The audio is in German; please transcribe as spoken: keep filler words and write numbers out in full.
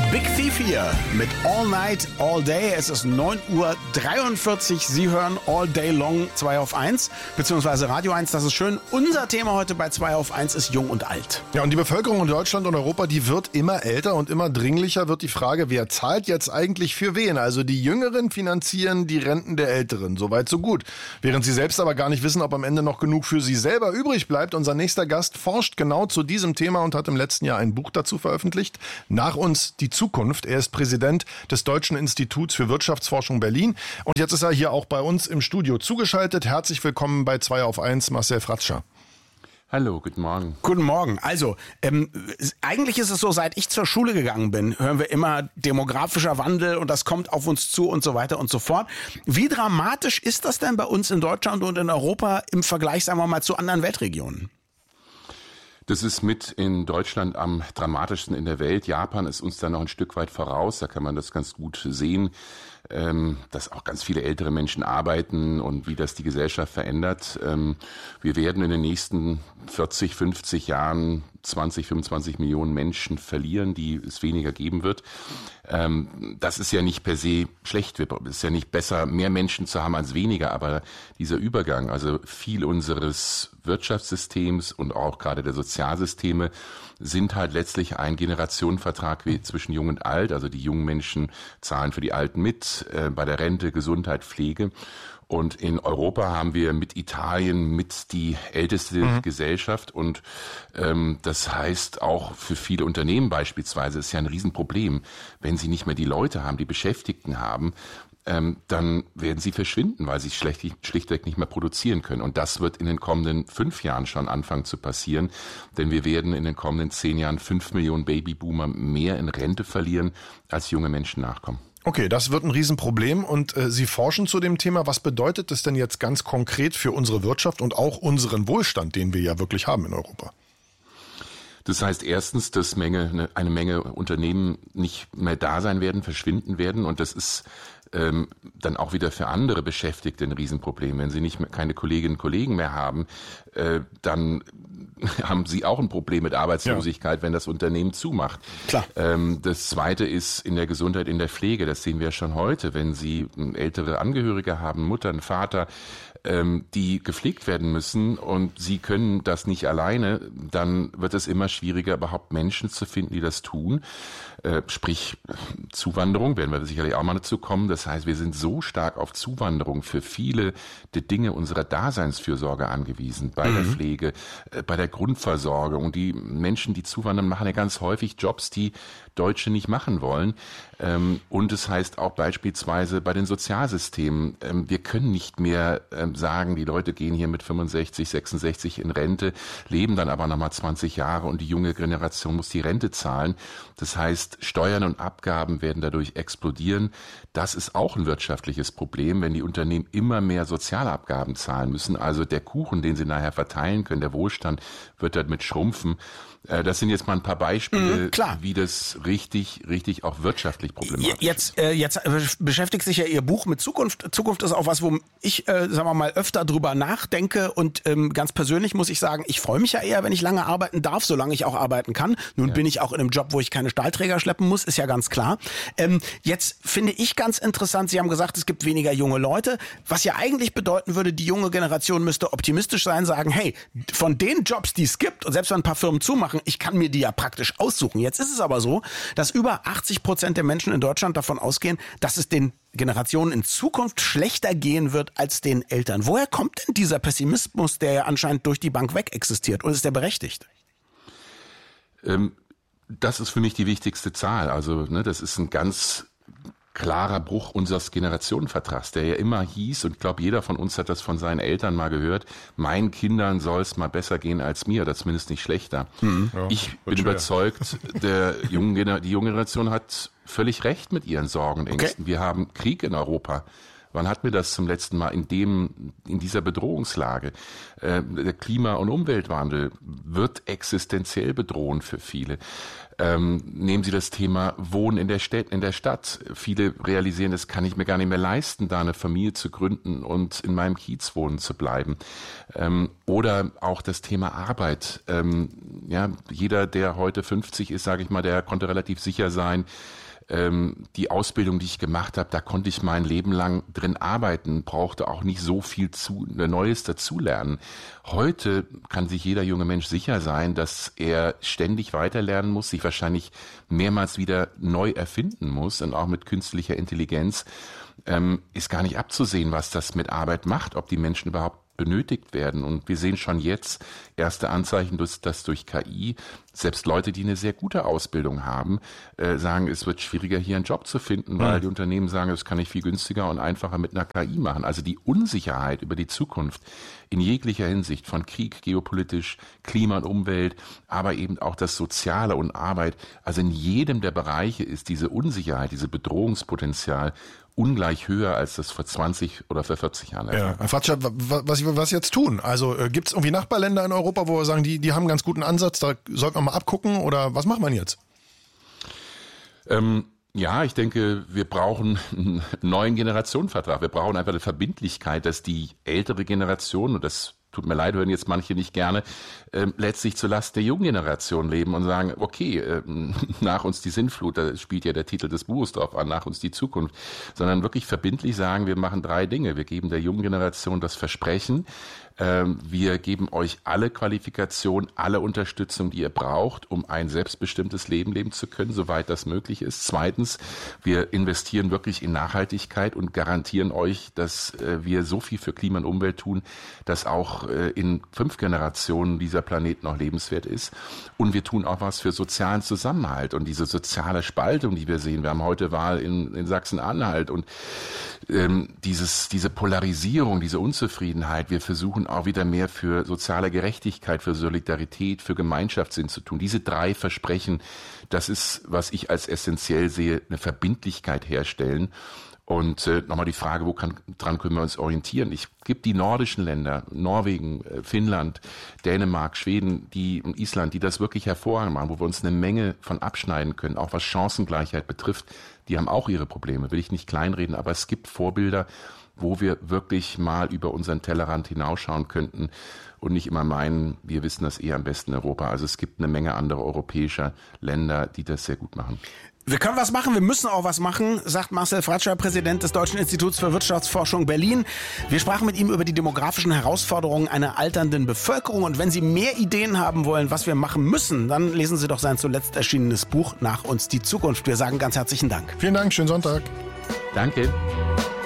Big Thief hier mit All Night, All Day. Es ist neun Uhr dreiundvierzig. Sie hören All Day Long zwei auf eins, beziehungsweise Radio eins. Das ist schön. Unser Thema heute bei zwei auf eins ist Jung und Alt. Ja, und die Bevölkerung in Deutschland und Europa, die wird immer älter und immer dringlicher wird die Frage, wer zahlt jetzt eigentlich für wen? Also die Jüngeren finanzieren die Renten der Älteren. Soweit, so gut. Während sie selbst aber gar nicht wissen, ob am Ende noch genug für sie selber übrig bleibt. Unser nächster Gast forscht genau zu diesem Thema und hat im letzten Jahr ein Buch dazu veröffentlicht. Nach uns die Zukunft. Er ist Präsident des Deutschen Instituts für Wirtschaftsforschung Berlin. Und jetzt ist er hier auch bei uns im Studio zugeschaltet. Herzlich willkommen bei zwei auf eins, Marcel Fratscher. Hallo, guten Morgen. Guten Morgen. Also, ähm, eigentlich ist es so, seit ich zur Schule gegangen bin, hören wir immer demografischer Wandel und das kommt auf uns zu und so weiter und so fort. Wie dramatisch ist das denn bei uns in Deutschland und in Europa im Vergleich, sagen wir mal, zu anderen Weltregionen? Das ist mit in Deutschland am dramatischsten in der Welt. Japan ist uns da noch ein Stück weit voraus. Da kann man das ganz gut sehen, dass auch ganz viele ältere Menschen arbeiten und wie das die Gesellschaft verändert. Wir werden in den nächsten vierzig, fünfzig Jahren zwanzig, fünfundzwanzig Millionen Menschen verlieren, die es weniger geben wird. Das ist ja nicht per se schlecht. Es ist ja nicht besser, mehr Menschen zu haben als weniger. Aber dieser Übergang, also viel unseres Wirtschaftssystems und auch gerade der Sozialsysteme sind halt letztlich ein Generationenvertrag wie zwischen Jung und Alt. Also die jungen Menschen zahlen für die Alten mit, äh, bei der Rente, Gesundheit, Pflege. Und in Europa haben wir mit Italien mit die älteste mhm. Gesellschaft. Und ähm, das heißt auch für viele Unternehmen beispielsweise ist ja ein Riesenproblem, wenn sie nicht mehr die Leute haben, die Beschäftigten haben, ähm, dann werden sie verschwinden, weil sie schlicht, schlichtweg nicht mehr produzieren können. Und das wird in den kommenden fünf Jahren schon anfangen zu passieren. Denn wir werden in den kommenden zehn Jahren fünf Millionen Babyboomer mehr in Rente verlieren, als junge Menschen nachkommen. Okay, das wird ein Riesenproblem und äh, Sie forschen zu dem Thema. Was bedeutet das denn jetzt ganz konkret für unsere Wirtschaft und auch unseren Wohlstand, den wir ja wirklich haben in Europa? Das heißt erstens, dass Menge, eine Menge Unternehmen nicht mehr da sein werden, verschwinden werden und das ist ähm, dann auch wieder für andere Beschäftigte ein Riesenproblem. Wenn sie nicht mehr, keine Kolleginnen und Kollegen mehr haben, äh, dann haben sie auch ein Problem mit Arbeitslosigkeit, ja. wenn das Unternehmen zumacht. Klar. Ähm, das Zweite ist in der Gesundheit, in der Pflege. Das sehen wir schon heute, wenn Sie ältere Angehörige haben, Mutter, einen Vater, ähm, die gepflegt werden müssen und Sie können das nicht alleine, dann wird es immer schwieriger, überhaupt Menschen zu finden, die das tun. Äh, sprich Zuwanderung, werden wir sicherlich auch mal dazu kommen. Das heißt, wir sind so stark auf Zuwanderung für viele der Dinge unserer Daseinsfürsorge angewiesen, bei mhm. der Pflege, äh, bei der Grundversorgung. Und die Menschen, die zuwandern, machen ja ganz häufig Jobs, die Deutsche nicht machen wollen. Ähm, und es heißt auch beispielsweise bei den Sozialsystemen, ähm, wir können nicht mehr ähm, sagen, die Leute gehen hier mit fünfundsechzig, sechsundsechzig in Rente, leben dann aber nochmal zwanzig Jahre und die junge Generation muss die Rente zahlen. Das heißt, Steuern und Abgaben werden dadurch explodieren. Das ist auch ein wirtschaftliches Problem, wenn die Unternehmen immer mehr Sozialabgaben zahlen müssen. Also der Kuchen, den sie nachher verteilen können, der Wohlstand, wird damit schrumpfen. Das sind jetzt mal ein paar Beispiele, mhm, wie das richtig, richtig auch wirtschaftlich problematisch jetzt, äh, jetzt beschäftigt sich ja Ihr Buch mit Zukunft. Zukunft ist auch was, wo ich, äh, sagen wir mal, öfter drüber nachdenke und ähm, ganz persönlich muss ich sagen, ich freue mich ja eher, wenn ich lange arbeiten darf, solange ich auch arbeiten kann. Nun ja. bin ich auch in einem Job, wo ich keine Stahlträger schleppen muss, ist ja ganz klar. Ähm, jetzt finde ich ganz interessant, Sie haben gesagt, es gibt weniger junge Leute, was ja eigentlich bedeuten würde, die junge Generation müsste optimistisch sein, sagen, hey, von den Jobs, die es gibt und selbst wenn ein paar Firmen zumachen, ich kann mir die ja praktisch aussuchen. Jetzt ist es aber so, dass über achtzig Prozent der Menschen in Deutschland davon ausgehen, dass es den Generationen in Zukunft schlechter gehen wird als den Eltern. Woher kommt denn dieser Pessimismus, der ja anscheinend durch die Bank weg existiert? Und ist der berechtigt? Ähm, das ist für mich die wichtigste Zahl. Also ne, das ist ein ganz klarer Bruch unseres Generationenvertrags, der ja immer hieß, und ich glaube, jeder von uns hat das von seinen Eltern mal gehört, meinen Kindern soll es mal besser gehen als mir, oder zumindest nicht schlechter. Mhm, ja, ich bin schwer. überzeugt, der jungen, die junge Generation hat völlig recht mit ihren Sorgen und Ängsten. Okay. Wir haben Krieg in Europa. Wann hatten wir das zum letzten Mal in dem, in dieser Bedrohungslage? Äh, der Klima- und Umweltwandel wird existenziell bedrohend für viele. Ähm, nehmen Sie das Thema Wohnen in der Stadt, in der Stadt. Viele realisieren, das kann ich mir gar nicht mehr leisten, da eine Familie zu gründen und in meinem Kiez wohnen zu bleiben. Ähm, oder auch das Thema Arbeit. Ähm, ja, jeder, der heute fünfzig ist, sage ich mal, der konnte relativ sicher sein, die Ausbildung, die ich gemacht habe, da konnte ich mein Leben lang drin arbeiten, brauchte auch nicht so viel zu, Neues dazulernen. Heute kann sich jeder junge Mensch sicher sein, dass er ständig weiterlernen muss, sich wahrscheinlich mehrmals wieder neu erfinden muss, und auch mit künstlicher Intelligenz ähm, ist gar nicht abzusehen, was das mit Arbeit macht, ob die Menschen überhaupt benötigt werden. Und wir sehen schon jetzt erste Anzeichen, dass durch K I selbst Leute, die eine sehr gute Ausbildung haben, äh, sagen, es wird schwieriger, hier einen Job zu finden, weil mhm. die Unternehmen sagen, das kann ich viel günstiger und einfacher mit einer K I machen. Also die Unsicherheit über die Zukunft in jeglicher Hinsicht, von Krieg, geopolitisch, Klima und Umwelt, aber eben auch das Soziale und Arbeit. Also in jedem der Bereiche ist diese Unsicherheit, diese Bedrohungspotenzial ungleich höher, als das vor zwanzig oder vor vierzig Jahren der Fall war. Ja, Herr Fratscher, was, was jetzt tun? Also äh, gibt es irgendwie Nachbarländer in Europa, wo wir sagen, die, die haben einen ganz guten Ansatz, da sollte man mal abgucken, oder was macht man jetzt? Ähm, ja, ich denke, wir brauchen einen neuen Generationenvertrag. Wir brauchen einfach eine Verbindlichkeit, dass die ältere Generation, und das tut mir leid, hören jetzt manche nicht gerne, äh, letztlich zur Last der jungen Generation leben und sagen, okay, äh, nach uns die Sintflut, da spielt ja der Titel des Buches drauf an, nach uns die Zukunft, sondern wirklich verbindlich sagen, wir machen drei Dinge. Wir geben der jungen Generation das Versprechen, äh, wir geben euch alle Qualifikationen, alle Unterstützung, die ihr braucht, um ein selbstbestimmtes Leben leben zu können, soweit das möglich ist. Zweitens, wir investieren wirklich in Nachhaltigkeit und garantieren euch, dass äh, wir so viel für Klima und Umwelt tun, dass auch in fünf Generationen dieser Planet noch lebenswert ist. Und wir tun auch was für sozialen Zusammenhalt und diese soziale Spaltung, die wir sehen. Wir haben heute Wahl in, in Sachsen-Anhalt und ähm, dieses, diese Polarisierung, diese Unzufriedenheit. Wir versuchen auch wieder mehr für soziale Gerechtigkeit, für Solidarität, für Gemeinschaftssinn zu tun. Diese drei Versprechen, das ist, was ich als essentiell sehe, eine Verbindlichkeit herstellen. Und äh, nochmal die Frage, wo kann, dran können wir uns orientieren? Ich gebe die nordischen Länder, Norwegen, äh, Finnland, Dänemark, Schweden, die und Island, die das wirklich hervorragend machen, wo wir uns eine Menge von abschneiden können, auch was Chancengleichheit betrifft. Die haben auch ihre Probleme, will ich nicht kleinreden, aber es gibt Vorbilder, wo wir wirklich mal über unseren Tellerrand hinausschauen könnten und nicht immer meinen, wir wissen das eher am besten in Europa. Also es gibt eine Menge anderer europäischer Länder, die das sehr gut machen. Wir können was machen, wir müssen auch was machen, sagt Marcel Fratscher, Präsident des Deutschen Instituts für Wirtschaftsforschung Berlin. Wir sprachen mit ihm über die demografischen Herausforderungen einer alternden Bevölkerung. Und wenn Sie mehr Ideen haben wollen, was wir machen müssen, dann lesen Sie doch sein zuletzt erschienenes Buch Nach uns die Zukunft. Wir sagen ganz herzlichen Dank. Vielen Dank, schönen Sonntag. Danke.